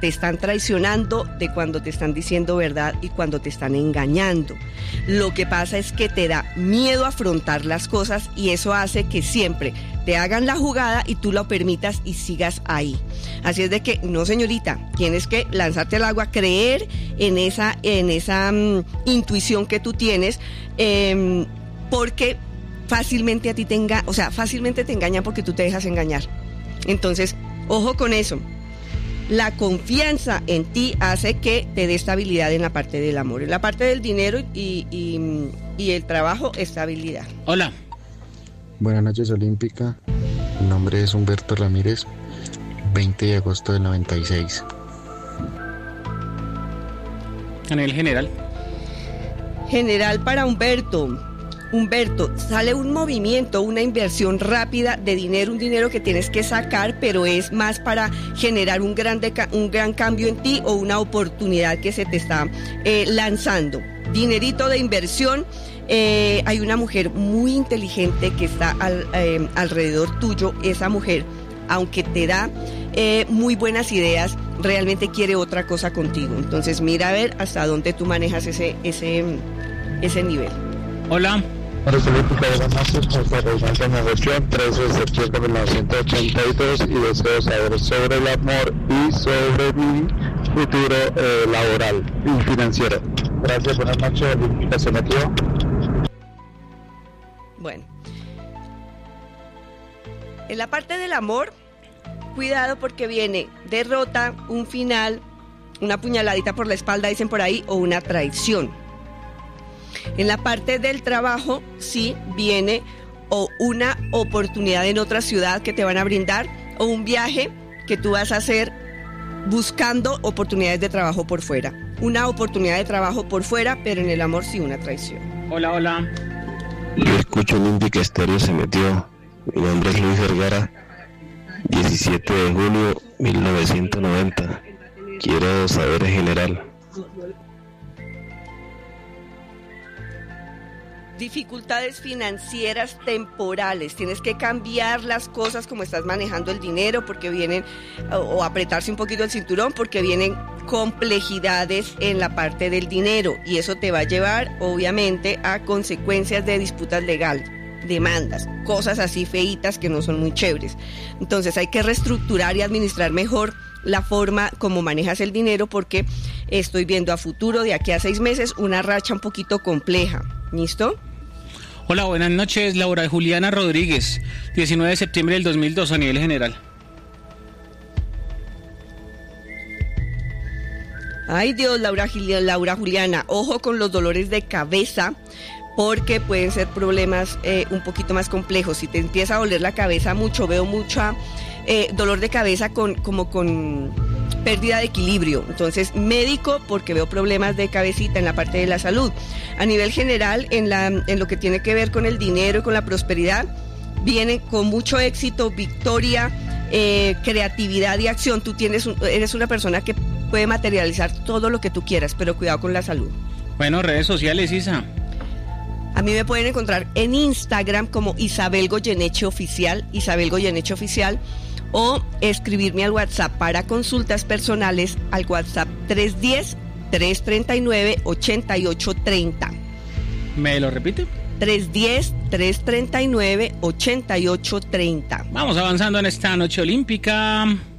te están traicionando de cuando te están diciendo verdad y cuando te están engañando. Lo que pasa es que te da miedo afrontar las cosas y eso hace que siempre te hagan la jugada y tú lo permitas y sigas ahí. Así es de que, no señorita, tienes que lanzarte al agua, creer en esa intuición que tú tienes, porque fácilmente a ti fácilmente te engañan porque tú te dejas engañar. Entonces, ojo con eso. La confianza en ti hace que te dé estabilidad en la parte del amor. En la parte del dinero y el trabajo, estabilidad. Hola. Buenas noches, Olímpica. Mi nombre es Humberto Ramírez, 20 de agosto del 96. A nivel general. General para Humberto, sale un movimiento, una inversión rápida de dinero, un dinero que tienes que sacar, pero es más para generar un gran cambio en ti o una oportunidad que se te está lanzando. Dinerito de inversión. Hay una mujer muy inteligente que está alrededor tuyo. Esa mujer, aunque te da muy buenas ideas, realmente quiere otra cosa contigo. Entonces mira a ver hasta dónde tú manejas ese nivel. Hola. Buenas noches, José Reinaldo Negoción, 13 de septiembre de 1982 y deseo saber sobre el amor y sobre mi futuro laboral y financiero. Gracias, buenas noches, Olímpica se metió. Bueno, en la parte del amor, cuidado porque viene derrota, un final, una puñaladita por la espalda, dicen por ahí, o una traición. En la parte del trabajo, sí, viene o una oportunidad en otra ciudad que te van a brindar, o un viaje que tú vas a hacer buscando oportunidades de trabajo por fuera. Una oportunidad de trabajo por fuera, pero en el amor sí una traición. Hola. Yo escucho Olímpica Estéreo se metió. Mi nombre es Luis Vergara, 17 de junio 1990. Quiero saber en general. Dificultades financieras temporales, tienes que cambiar las cosas como estás manejando el dinero porque vienen, o apretarse un poquito el cinturón porque vienen complejidades en la parte del dinero y eso te va a llevar obviamente a consecuencias de disputas legales, demandas, cosas así feitas que no son muy chéveres. Entonces hay que reestructurar y administrar mejor la forma como manejas el dinero porque estoy viendo a futuro, de aquí a 6 meses, una racha un poquito compleja. ¿Listo? Hola, buenas noches, Laura Juliana Rodríguez, 19 de septiembre del 2002 a nivel general. Ay Dios, Laura Juliana, ojo con los dolores de cabeza porque pueden ser problemas un poquito más complejos. Si te empieza a doler la cabeza mucho, veo mucha dolor de cabeza con pérdida de equilibrio. Entonces, médico, porque veo problemas de cabecita en la parte de la salud. A nivel general, en lo que tiene que ver con el dinero y con la prosperidad, viene con mucho éxito, victoria, creatividad y acción. Tú eres una persona que puede materializar todo lo que tú quieras, pero cuidado con la salud. Bueno, redes sociales, Isa. A mí me pueden encontrar en Instagram como Isabel Goyeneche Oficial, o escribirme al WhatsApp para consultas personales al WhatsApp 310-339-8830. ¿Me lo repite? 310-339-8830. Vamos avanzando en esta noche olímpica.